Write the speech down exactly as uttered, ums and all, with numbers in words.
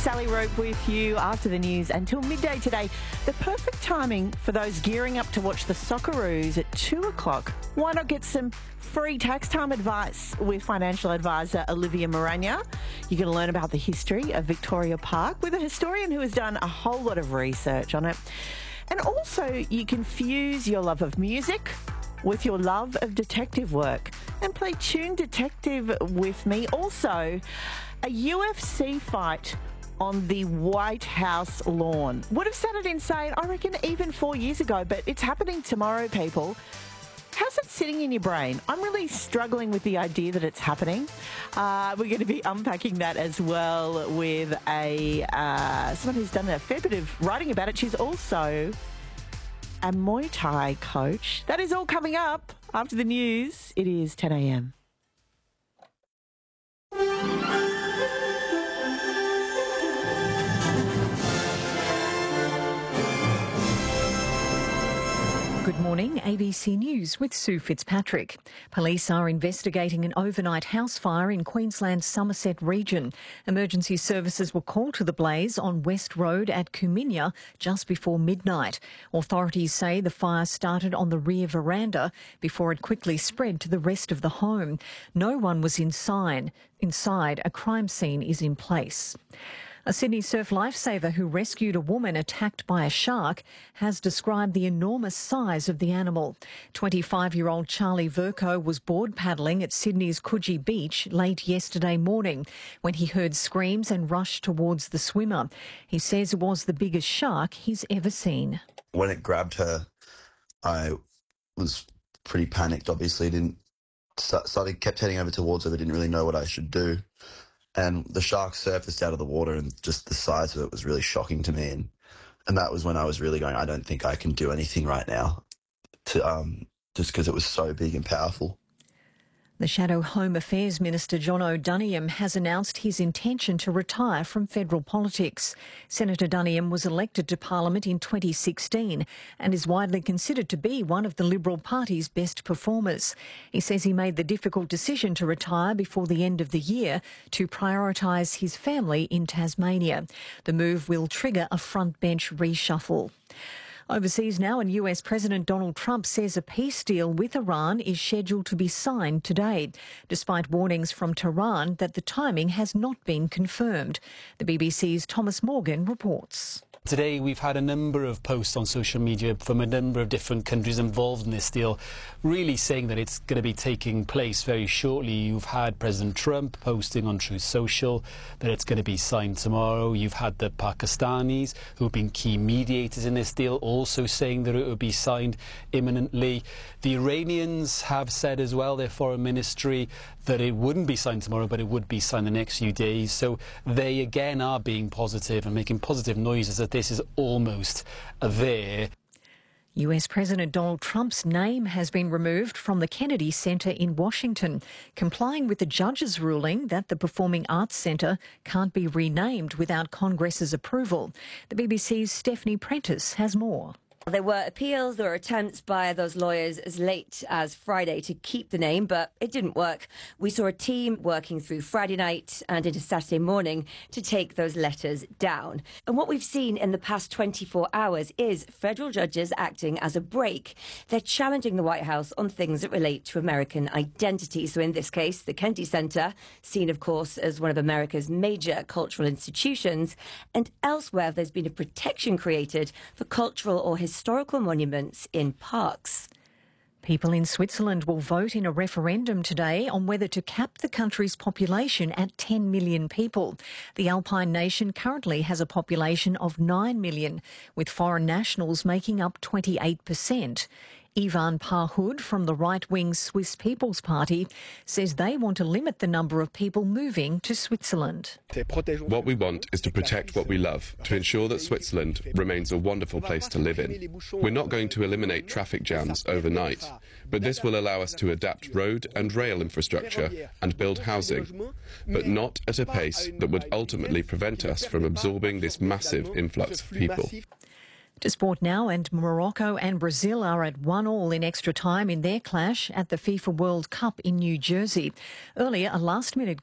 Sally Rope with you after the news until midday today. The perfect timing for those gearing up to watch the Socceroos at two o'clock. Why not get some free tax time advice with financial advisor Olivia Moragna? You're going to learn about the history of Victoria Park with a historian who has done a whole lot of research on it. And also, you can fuse your love of music with your love of detective work and play Tune Detective with me. Also, a U F C fight on the White House lawn. Would have sounded insane, I reckon, even four years ago, but it's happening tomorrow, people. How's it sitting in your brain? I'm really struggling with the idea that it's happening. Uh, we're going to be unpacking that as well with a uh, someone who's done a fair bit of writing about it. She's also a Muay Thai coach. That is all coming up after the news. It is ten a.m. Good morning, A B C News with Sue Fitzpatrick. Police are investigating an overnight house fire in Queensland's Somerset region. Emergency services were called to the blaze on West Road at Kuminya just before midnight. Authorities say the fire started on the rear veranda before it quickly spread to the rest of the home. No one was inside. Inside, a crime scene is in place. A Sydney surf lifesaver who rescued a woman attacked by a shark has described the enormous size of the animal. twenty-five-year-old Charlie Verco was board paddling at Sydney's Coogee Beach late yesterday morning when he heard screams and rushed towards the swimmer. He says it was the biggest shark he's ever seen. When it grabbed her, I was pretty panicked, obviously. Didn't started kept heading over towards her, but didn't really know what I should do. And the shark surfaced out of the water, and just the size of it was really shocking to me. And, and that was when I was really going, I don't think I can do anything right now, to um, just because it was so big and powerful. The Shadow Home Affairs Minister John O'Donoghue has announced his intention to retire from federal politics. Senator Donoghue was elected to Parliament in twenty sixteen and is widely considered to be one of the Liberal Party's best performers. He says he made the difficult decision to retire before the end of the year to prioritise his family in Tasmania. The move will trigger a front bench reshuffle. Overseas now, and U S President Donald Trump says a peace deal with Iran is scheduled to be signed today, despite warnings from Tehran that the timing has not been confirmed. The B B C's Thomas Morgan reports. Today we've had a number of posts on social media from a number of different countries involved in this deal, really saying that it's going to be taking place very shortly. You've had President Trump posting on Truth Social that it's going to be signed tomorrow. You've had the Pakistanis, who have been key mediators in this deal, also saying that it will be signed imminently. The Iranians have said as well, their foreign ministry, that it wouldn't be signed tomorrow, but it would be signed the next few days. So they again are being positive and making positive noises that this is almost there. U S President Donald Trump's name has been removed from the Kennedy Center in Washington, complying with the judge's ruling that the Performing Arts Center can't be renamed without Congress's approval. The B B C's Stephanie Prentice has more. There were appeals, there were attempts by those lawyers as late as Friday to keep the name, but it didn't work. We saw a team working through Friday night and into Saturday morning to take those letters down. And what we've seen in the past twenty-four hours is federal judges acting as a brake. They're challenging the White House on things that relate to American identity. So in this case, the Kennedy Center, seen, of course, as one of America's major cultural institutions, and elsewhere there's been a protection created for cultural or historical historical monuments in parks. People in Switzerland will vote in a referendum today on whether to cap the country's population at ten million people. The Alpine nation currently has a population of nine million, with foreign nationals making up twenty-eight percent. Ivan Parhud from the right-wing Swiss People's Party says they want to limit the number of people moving to Switzerland. What we want is to protect what we love, to ensure that Switzerland remains a wonderful place to live in. We're not going to eliminate traffic jams overnight, but this will allow us to adapt road and rail infrastructure and build housing, but not at a pace that would ultimately prevent us from absorbing this massive influx of people. To sport now, and Morocco and Brazil are at one all in extra time in their clash at the FIFA World Cup in New Jersey. Earlier, a last-minute